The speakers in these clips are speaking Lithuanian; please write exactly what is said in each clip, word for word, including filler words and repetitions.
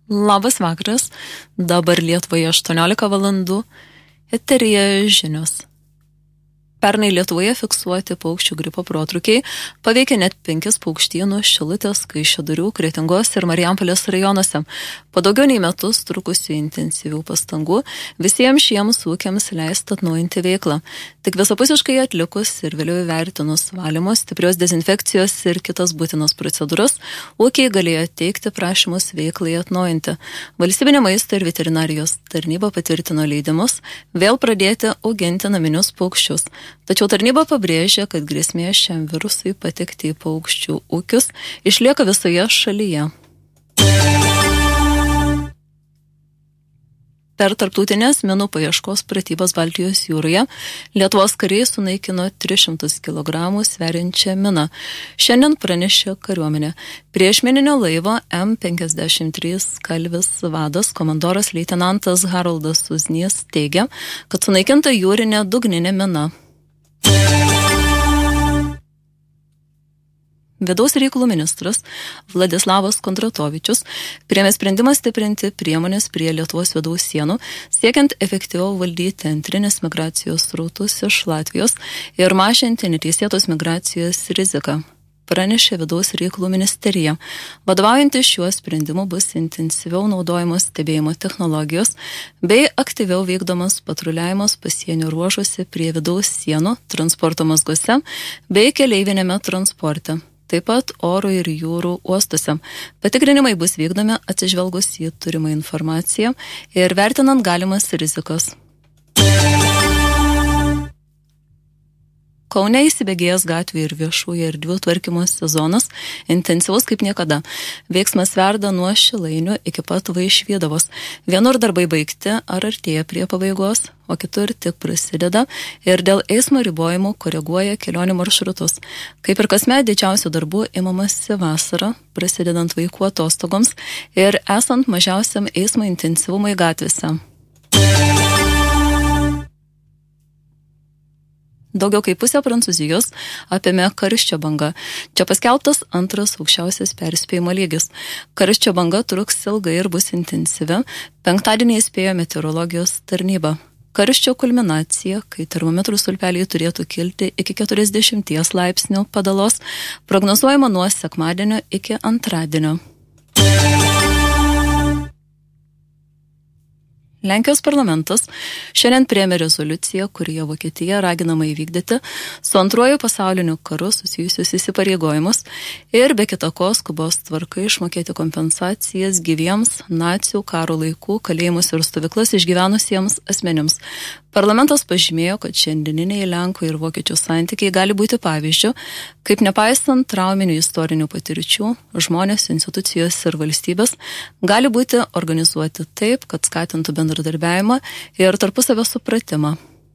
Labas vakaras, dabar Lietuvoje aštuoniolika valandų, eteryje žinios. Pernai Lietuvoje fiksuoti paukščių gripo protrukiai paveikė net penkis paukštynus Šilutės, Kaišiadorių, Kretingos ir Marijampolės rajonuose. Po daugiau nei metus trukusių intensyvių pastangų visiems šiems ūkiams leista atnaujinti veiklą. Tik visapusiškai atlikus ir vėliau įvertinus valymo, stiprios dezinfekcijos ir kitas būtinas procedūras, ūkiai galėjo teikti prašymus veiklai atnaujinti. Valstybinė maisto ir veterinarijos tarnyba patvirtino leidimus vėl pradėti auginti naminius paukščius. Tačiau tarnyba pabrėžia, kad grėsmė šiam virusui patekti į paukščių ūkius išlieka visoje šalyje. Per tarptautinės minų paieškos pratybas Baltijos jūroje Lietuvos kariai sunaikino tris šimtus kilogramų sveriančią miną. Šiandien pranešė kariuomenė. Priešmininio laivo M penkiasdešimt trys Kalvis vadas komandoras leitenantas Haroldas Uznys teigia, kad sunaikinta jūrinė dugninė mina. Vidaus reikalų ministras Vladislavas Kondratovičius priėmė sprendimą stiprinti priemonės prie Lietuvos vidaus sienų, siekiant efektyviau valdyti antrinės migracijos srautus iš Latvijos ir mažinti neteisėtos migracijos riziką, pranešė Vidaus reikalų ministerija. Vadovaujantis šiuo sprendimu bus intensyviau naudojamos stebėjimo technologijos bei aktyviau vykdomas patruliavimas pasienio ruožuose prie vidaus sienų, transporto mazguose bei keleivinėme transporte. Taip pat oro ir jūrų uostuose. Patikrinimai bus vykdomi atsižvelgus į turimą informaciją ir vertinant galimas rizikas. Kaune įsibėgėjęs gatvių ir viešųjų erdvių tvarkymo sezonas intensyvus kaip niekada. Veiksmas verda nuo Šilainių iki pat Vaišvydavos. Vienur darbai baigti ar artėja prie pabaigos, o kitur tik prasideda ir dėl eismo ribojimų koreguoja kelionių maršrutus. Kaip ir kasmet didžiausių darbų imamasi vasarą, prasidedant vaikų atostogoms ir esant mažiausiam eismo intensyvumui gatvėse. Daugiau kaip pusė Prancūzijos apėmė karščio banga. Čia paskelbtas antras aukščiausias perspėjimo lygis. Karščio banga truks ilgai ir bus intensyvi. Penktadienį įspėjo meteorologijos tarnyba. Karščio kulminacija, kai termometrų stulpeliai turėtų kilti iki keturiasdešimties laipsnių padalos, prognozuojama nuo sekmadienio iki antradienio. Lenkijos parlamentas šiandien priėmė rezoliuciją, kurioje Vokietija raginama įvykdyti su antruoju pasauliniu karu susijusius įsipareigojimus ir be kita ko skubos tvarka išmokėti kompensacijas gyviems nacių karo laikų kalėjimus ir stovyklas išgyvenusiems asmenims. Parlamentas pažymėjo, kad šiandieniniai Lenkų ir Vokiečių santykiai gali būti pavyzdžiu, kaip nepaisant trauminių istorinių patirčių, žmonės, institucijos ir valstybės gali būti organizuoti taip, kad skatintų bendradarbiavimą ir tarpusavio supratimą.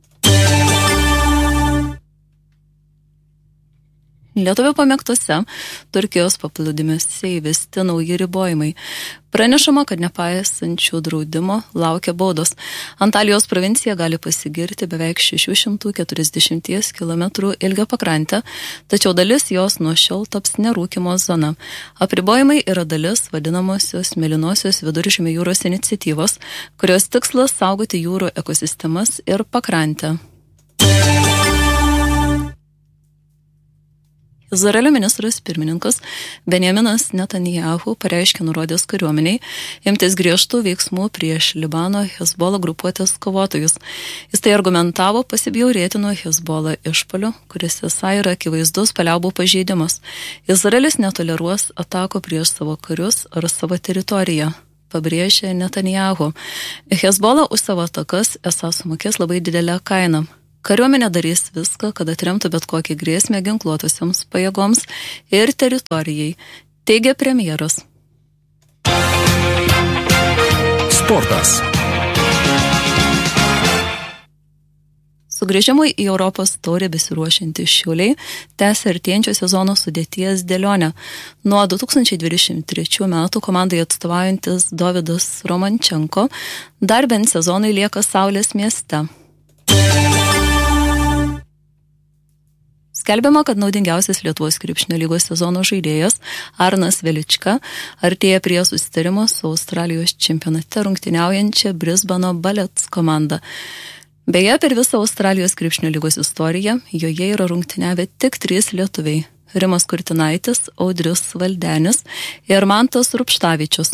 Lietuvio pamėgtose Turkijos paplūdimiuose įvesti nauji ribojimai. Pranešama, kad nepaisančių draudimo laukia baudos. Antalijos provincija gali pasigirti beveik šešių šimtų keturiasdešimties kilometrų ilgio pakrantę, tačiau dalis jos nuo šiol taps nerūkymo zona. Apribojimai yra dalis vadinamosios mėlynosios Viduržemio jūros iniciatyvos, kurios tikslas saugoti jūrų ekosistemas ir pakrantę. Izraelio ministras pirmininkas Benjaminas Netanyahu pareiškė nurodęs kariuomeniai imtis griežtų veiksmų prieš Libano Hezbollah grupuotės kovotojus. Jis tai argumentavo pasibjaurėti nuo Hezbollah išpuolių, kuris esą yra akivaizdus paliaubų pažeidimas. Izraelis netoleruos atako prieš savo karius ar savo teritoriją, pabrėžė Netanyahu. Hezbollah už savo atakas esą sumokės labai didelę kainą. Kariuomenė darys viską, kad atremtų bet kokią grėsmę ginkluotosioms pajėgoms ir teritorijai, teigia premjeras. Sportas. Sugrįžimui į Europos taurę besiruošiantys Šiauliai tęsia artėjančio sezono sudėties dėlionę. Nuo du tūkstančiai dvidešimt trečių metų komandai atstovaujantis Dovydas Romančenko dar bent sezonai lieka Saulės mieste. Skelbiama, kad naudingiausias Lietuvos krepšinio lygos sezono žaidėjas Arnas Velička artėja prie susitarimo su Australijos čempionate rungtyniaujančia Brisbano Bullets komanda. Beje, per visą Australijos krepšinio lygos istoriją joje yra rungtyniavę tik trys lietuviai – Rimas Kurtinaitis, Audrius Valdenis ir Mantas Rupštavičius.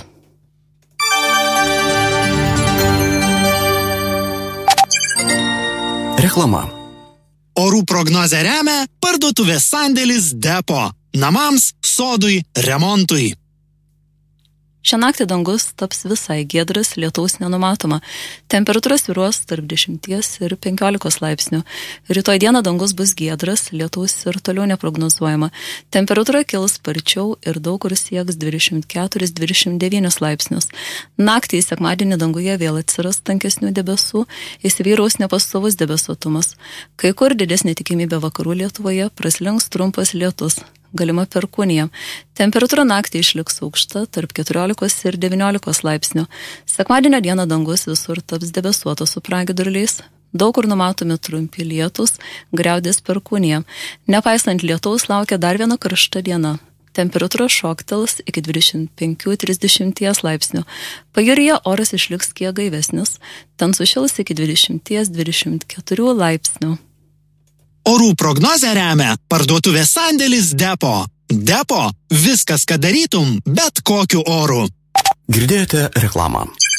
Reklama. Orų prognozę remia parduotuvės sandėlis Depo. Namams, sodui, remontui. Šią naktį dangus taps visai giedras, lietaus nenumatoma. Temperatūra svyruos tarp dešimties ir penkiolikos laipsnių. Rytoj dieną dangus bus giedras, lietaus ir toliau neprognozuojama. Temperatūra kils sparčiau ir daug kur sieks dvidešimt keturis dvidešimt devynis laipsnius. Naktį į sekmadienį danguje vėl atsiras tankesnių debesų, įsivyraus nepastovus debesuotumas. Kai kur didesnė tikimybė vakarų Lietuvoje praslinks trumpas lietus. Galima perkūnija. Temperatūra naktį išliks aukšta tarp keturiolikos ir devyniolikos laipsnių. Sekmadienio dieną dangus visur taps debesuotas su pragiedruliais. Daug kur numatomi trumpi lietus, griaudės perkūnija. Nepaisant lietaus laukia dar viena karšta diena. Temperatūra šoktels iki dvidešimt penkių trisdešimt laipsnių. Pajūryje oras išliks kiek gaivesnis. Ten sušils iki dvidešimt dvidešimt keturių laipsnių. Orų prognozę remia parduotuvės sandėlis Depo. Depo – viskas, ką darytum, bet kokiu oru. Girdėjote reklamą.